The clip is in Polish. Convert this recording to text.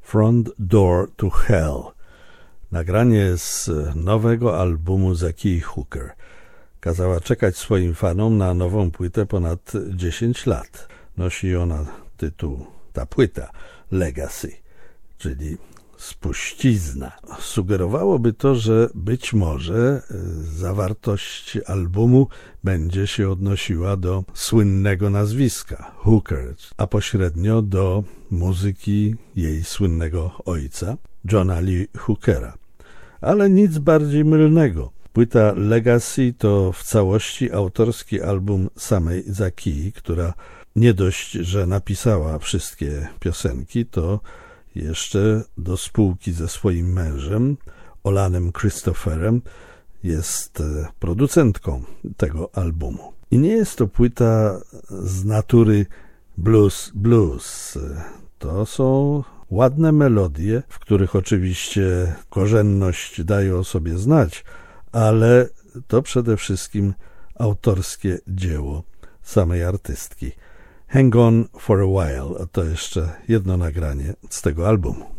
Front Door to Hell. Nagranie z nowego albumu Zakii Hooker. Kazała czekać swoim fanom na nową płytę ponad 10 lat. Nosi ona tytuł, ta płyta, Legacy, czyli spuścizna. Sugerowałoby to, że być może zawartość albumu będzie się odnosiła do słynnego nazwiska Hooker, a pośrednio do muzyki jej słynnego ojca, Johna Lee Hookera. Ale nic bardziej mylnego. Płyta Legacy to w całości autorski album samej Zakii, która nie dość, że napisała wszystkie piosenki, to jeszcze do spółki ze swoim mężem, Olanem Christopherem, jest producentką tego albumu. I nie jest to płyta z natury blues. To są ładne melodie, w których oczywiście korzenność daje o sobie znać, ale to przede wszystkim autorskie dzieło samej artystki. Hang On for a While, to jeszcze jedno nagranie z tego albumu.